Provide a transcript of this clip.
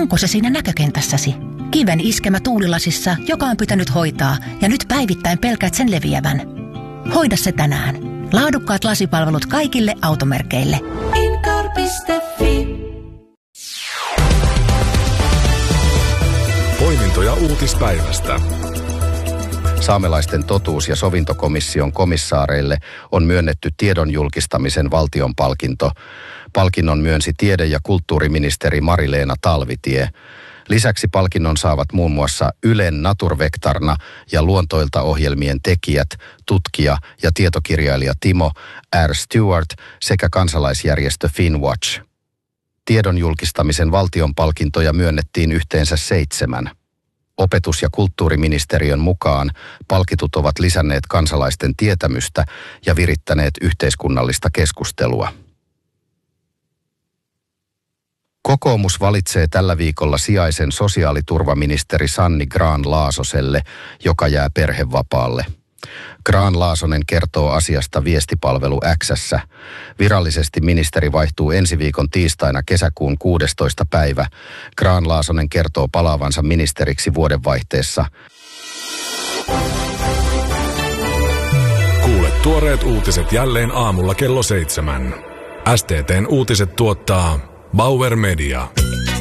Onko se siinä näkökentässäsi? Kiven iskemä tuulilasissa, joka on pitänyt hoitaa, ja nyt päivittäin pelkäät sen leviävän. Hoida se tänään. Laadukkaat lasipalvelut kaikille automerkeille. Incar.fi. Poimintoja uutispäivästä. Saamelaisten totuus- ja sovintokomission komissaareille on myönnetty tiedon julkistamisen valtionpalkinto. Palkinnon myönsi tiede- ja kulttuuriministeri Mari-Leena Talvitie. Lisäksi palkinnon saavat muun muassa Ylen Naturvektarna ja Luontoilta ohjelmien tekijät, tutkija ja tietokirjailija Timo R. Stewart sekä kansalaisjärjestö Finwatch. Tiedon julkistamisen valtionpalkintoja myönnettiin yhteensä 7. Opetus- ja kulttuuriministeriön mukaan palkitut ovat lisänneet kansalaisten tietämystä ja virittäneet yhteiskunnallista keskustelua. Kokoomus valitsee tällä viikolla sijaisen sosiaaliturvaministeri Sanni Grahn-Laasoselle, joka jää perhevapaalle. Grahn-Laasonen kertoo asiasta viestipalvelu X:ssä. Virallisesti ministeri vaihtuu ensi viikon tiistaina kesäkuun 16. päivä. Grahn-Laasonen kertoo palaavansa ministeriksi vuodenvaihteessa. Kuule tuoreet uutiset jälleen aamulla kello 7. STT:n uutiset tuottaa Bauer Media.